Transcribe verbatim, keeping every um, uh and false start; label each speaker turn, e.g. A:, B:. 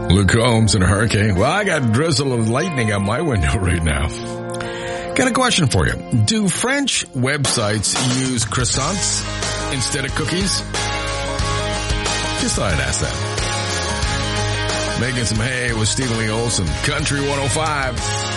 A: Luke Combs in a hurricane. Well, I got drizzle and lightning out my window right now. Got a question for you. Do French websites use croissants instead of cookies? Just thought I'd ask that. Making some hay with Stephen Lee Olson. Country one oh five.